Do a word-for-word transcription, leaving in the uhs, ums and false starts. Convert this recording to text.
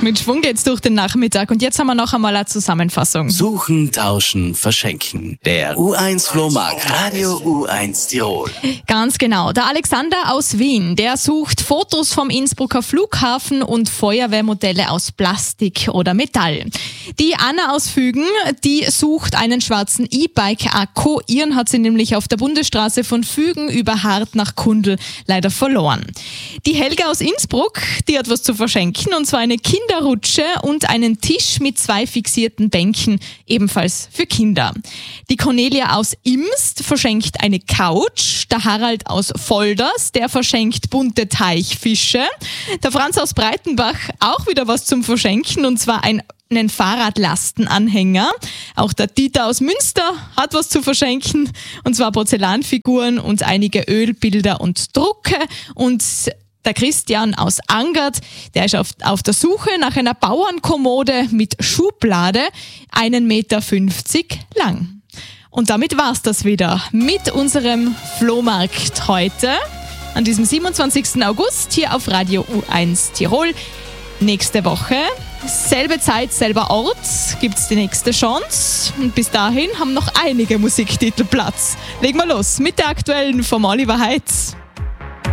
Mit Schwung geht's durch den Nachmittag und jetzt haben wir noch einmal eine Zusammenfassung. Suchen, tauschen, verschenken. Der U eins Flohmarkt Radio U eins Tirol. Ganz genau. Der Alexander aus Wien, der sucht Fotos vom Innsbrucker Flughafen und Feuerwehrmodelle aus Plastik oder Metall. Die Anna aus Fügen, die sucht einen schwarzen E-Bike Akku. Ihren hat sie nämlich auf der Bundesstraße von Fügen über Hart nach Kundl leider verloren. Die Helga aus Innsbruck, die hat was zu verschenken, und zwar eine Kinderrutsche und einen Tisch mit zwei fixierten Bänken, ebenfalls für Kinder. Die Cornelia aus Imst verschenkt eine Couch. Der Harald aus Volders, der verschenkt bunte Teichfische. Der Franz aus Breitenbach, auch wieder was zum Verschenken, und zwar ein einen Fahrradlastenanhänger. Auch der Dieter aus Münster hat was zu verschenken, und zwar Porzellanfiguren und einige Ölbilder und Drucke. Und der Christian aus Angert, der ist auf, auf der Suche nach einer Bauernkommode mit Schublade, einen Meter fünfzig lang. Und damit war's das wieder mit unserem Flohmarkt heute, an diesem siebenundzwanzigsten August, hier auf Radio U eins Tirol. Nächste Woche, selbe Zeit, selber Ort, gibt's die nächste Chance. Und bis dahin haben noch einige Musiktitel Platz. Legen wir los mit der aktuellen vom Oliver Heitz.